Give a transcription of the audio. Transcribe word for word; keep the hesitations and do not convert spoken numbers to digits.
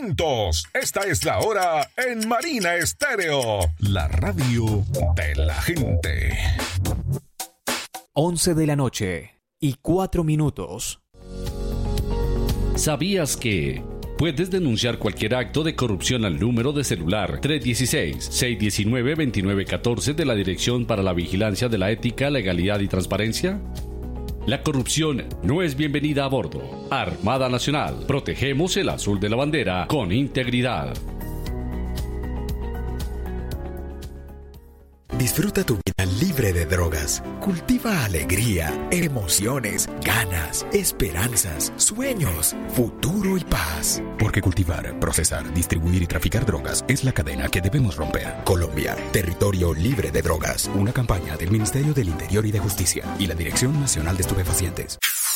juntos. Esta es la hora en Marina Estéreo, la radio de la gente. once de la noche y cuatro minutos. ¿Sabías que puedes denunciar cualquier acto de corrupción al número de celular tres uno seis, seis uno nueve, dos nueve uno cuatro de la Dirección para la Vigilancia de la Ética, Legalidad y Transparencia? La corrupción no es bienvenida a bordo. Armada Nacional. Protegemos el azul de la bandera con integridad. Disfruta tu vida libre de drogas. Cultiva alegría, emociones, ganas, esperanzas, sueños, futuro y paz. Porque cultivar, procesar, distribuir y traficar drogas es la cadena que debemos romper. Colombia, territorio libre de drogas. Una campaña del Ministerio del Interior y de Justicia y la Dirección Nacional de Estupefacientes.